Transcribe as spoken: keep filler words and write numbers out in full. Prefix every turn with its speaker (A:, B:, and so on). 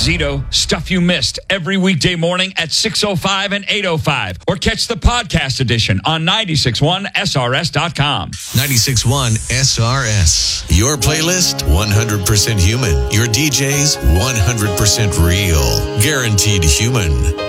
A: Zito, Stuff You Missed, every weekday morning at six oh five and eight oh five. Or catch the podcast edition on ninety-six point one S R S dot com.
B: ninety-six point one S R S. Your playlist, one hundred percent human. Your D Js, one hundred percent real. Guaranteed human.